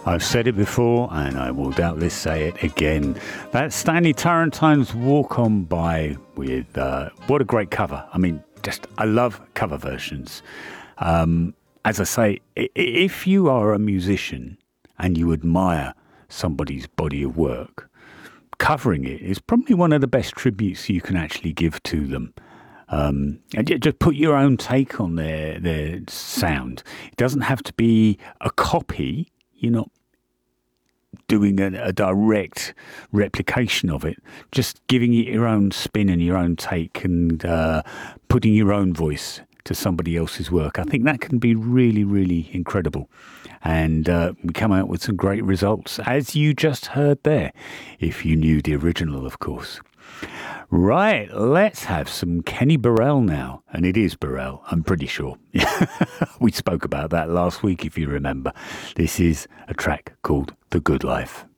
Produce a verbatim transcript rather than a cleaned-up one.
I've said it before and I will doubtless say it again. That's Stanley Turrentine's Walk On By with, uh, what a great cover. I mean, just, I love cover versions. Um, as I say, if you are a musician and you admire somebody's body of work, covering it is probably one of the best tributes you can actually give to them. Um, and just put your own take on their their sound. It doesn't have to be a copy. You're not doing a, a direct replication of it. Just giving it your own spin and your own take, and uh, putting your own voice to somebody else's work. I think that can be really, really incredible. And uh, we come out with some great results, as you just heard there, if you knew the original, of course. Right, let's have some Kenny Burrell now. And it is Burrell, I'm pretty sure. We spoke about that last week, if you remember. This is a track called The Good Life.